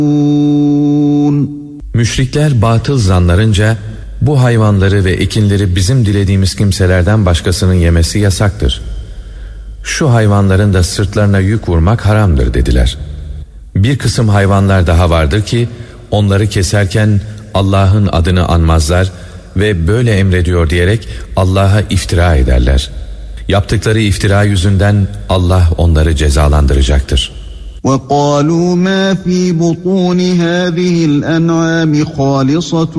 Müşrikler batıl zanlarınca bu hayvanları ve ekinleri bizim dilediğimiz kimselerden başkasının yemesi yasaktır. Şu hayvanların da sırtlarına yük vurmak haramdır dediler. Bir kısım hayvanlar daha vardır ki onları keserken Allah'ın adını anmazlar ve böyle emrediyor diyerek Allah'a iftira ederler. Yaptıkları iftira yüzünden Allah onları cezalandıracaktır. وَقَالُوا مَا فِي بُطُونِ هَذِهِ الْأَنْعَامِ خَالِصَةٌ